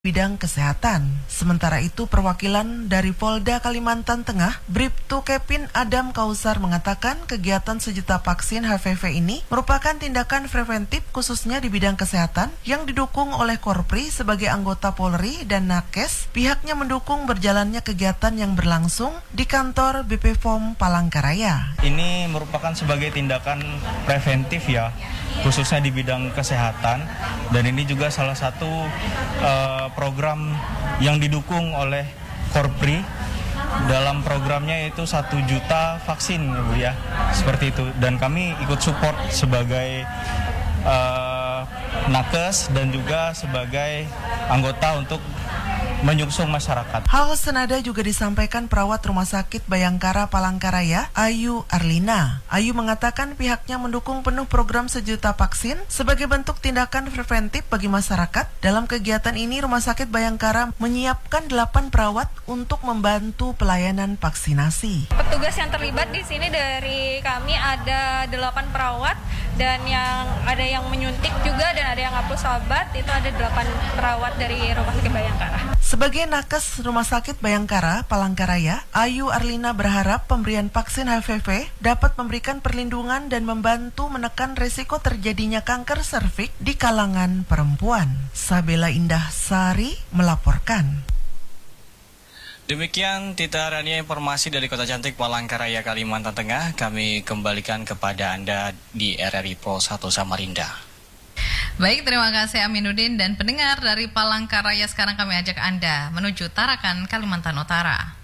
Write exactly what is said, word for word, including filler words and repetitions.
bidang kesehatan. Sementara itu, perwakilan dari Polda Kalimantan Tengah, Bribtu Kepin Adam Kausar mengatakan kegiatan sejuta vaksin H P V ini merupakan tindakan preventif khususnya di bidang kesehatan yang didukung oleh Korpri sebagai anggota Polri dan Nakes. Pihaknya mendukung berjalannya kegiatan yang berlangsung di kantor B P P O M Palangkaraya. Ini merupakan sebagai tindakan preventif ya, khususnya di bidang kesehatan, dan ini juga salah satu uh, program yang didukung oleh Korpri. Dalam programnya itu satu juta vaksin ya Bu ya, seperti itu, dan kami ikut support sebagai uh, nakes dan juga sebagai anggota untuk menyuksung masyarakat. Hal senada juga disampaikan perawat Rumah Sakit Bayangkara Palangkaraya, Ayu Arlina. Ayu mengatakan pihaknya mendukung penuh program sejuta vaksin sebagai bentuk tindakan preventif bagi masyarakat. Dalam kegiatan ini, Rumah Sakit Bayangkara menyiapkan delapan perawat untuk membantu pelayanan vaksinasi. Petugas yang terlibat di sini dari kami ada delapan perawat, dan yang ada yang menyuntik juga dan ada yang hapus obat, itu ada delapan perawat dari Rumah Sakit Bayangkara. Sebagai nakes Rumah Sakit Bayangkara Palangkaraya, Ayu Arlina berharap pemberian vaksin H P V dapat memberikan perlindungan dan membantu menekan risiko terjadinya kanker serviks di kalangan perempuan. Sabela Indah Sari melaporkan. Demikian Tita Rania informasi dari Kota Cantik Palangkaraya, Kalimantan Tengah. Kami kembalikan kepada Anda di R R I Pro satu Samarinda. Baik, terima kasih Aminuddin dan pendengar dari Palangkaraya. Sekarang kami ajak Anda menuju Tarakan, Kalimantan Utara.